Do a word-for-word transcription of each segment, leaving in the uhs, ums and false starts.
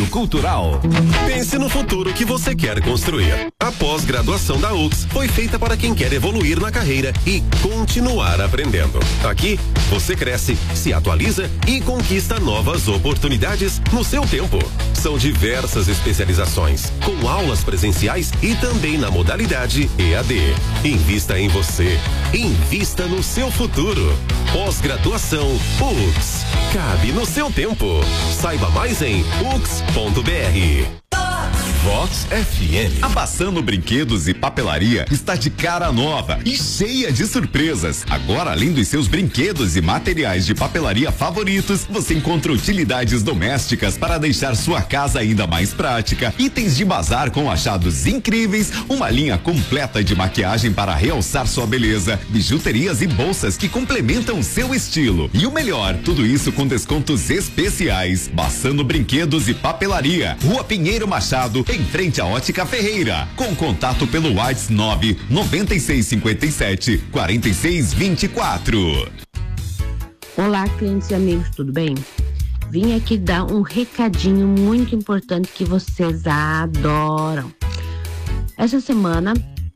Cultural. Pense no futuro que você quer construir. A pós-graduação da U X foi feita para quem quer evoluir na carreira e continuar aprendendo. Aqui, você cresce, se atualiza e conquista novas oportunidades no seu tempo. São diversas especializações, com aulas presenciais e também na modalidade E A D. Invista em você. Invista no seu futuro. Pós-graduação U X. Cabe no seu tempo. Saiba mais em u x ponto b r. Vox F M. A Bassano Brinquedos e Papelaria está de cara nova e cheia de surpresas. Agora, além dos seus brinquedos e materiais de papelaria favoritos, você encontra utilidades domésticas para deixar sua casa ainda mais prática, itens de bazar com achados incríveis, uma linha completa de maquiagem para realçar sua beleza, bijuterias e bolsas que complementam seu estilo. E o melhor, tudo isso com descontos especiais. Bassano Brinquedos e Papelaria, Rua Pinheiro Machado, em frente à Ótica Ferreira, com contato pelo WhatsApp nove nove seis cinco sete quatro seis dois quatro. Olá, clientes e amigos, tudo bem? Vim aqui dar um recadinho muito importante que vocês adoram. Essa semana,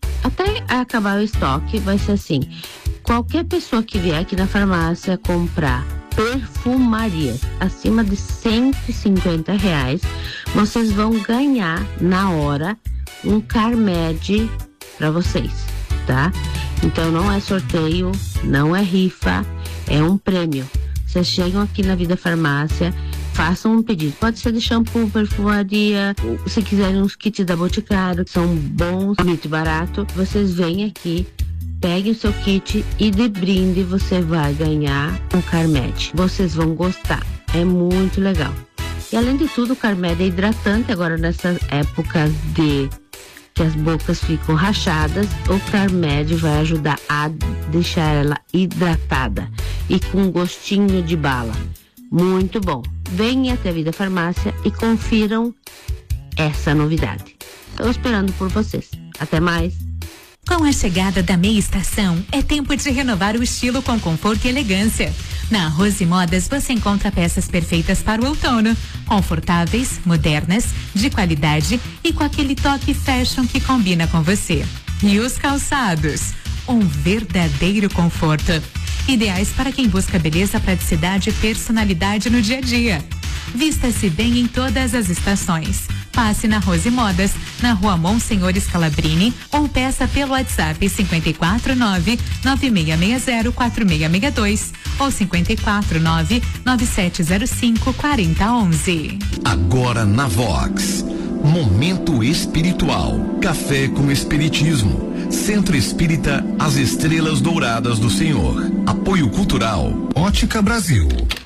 até acabar o estoque, vai ser assim: qualquer pessoa que vier aqui na farmácia comprar perfumarias acima de cento e cinquenta reais, vocês vão ganhar na hora um Carmed para vocês, tá? Então não é sorteio, não é rifa, é um prêmio. Vocês chegam aqui na Vida Farmácia, façam um pedido. Pode ser de shampoo, perfumaria, se quiserem uns kits da Boticário, que são bons, muito barato. Vocês vêm aqui, pegue o seu kit e de brinde você vai ganhar um Carmed. Vocês vão gostar, é muito legal. E além de tudo, o Carmed é hidratante agora nessas épocas de que as bocas ficam rachadas. O Carmed vai ajudar a deixar ela hidratada e com gostinho de bala. Muito bom. Venham até a Vida Farmácia e confiram essa novidade. Estou esperando por vocês. Até mais. Com a chegada da meia estação, é tempo de renovar o estilo com conforto e elegância. Na Rose Modas você encontra peças perfeitas para o outono, confortáveis, modernas, de qualidade e com aquele toque fashion que combina com você. E os calçados, um verdadeiro conforto. Ideais para quem busca beleza, praticidade e personalidade no dia a dia. Vista-se bem em todas as estações. Passe na Rose Modas, na Rua Monsenhor Scalabrini, ou peça pelo WhatsApp cinco quatro nove nove seis seis zero quatro seis seis dois ou cinco quatro nove nove sete zero cinco quatro zero um um. Agora na Vox, Momento Espiritual, Café com Espiritismo, Centro Espírita As Estrelas Douradas do Senhor, Apoio Cultural, Ótica Brasil.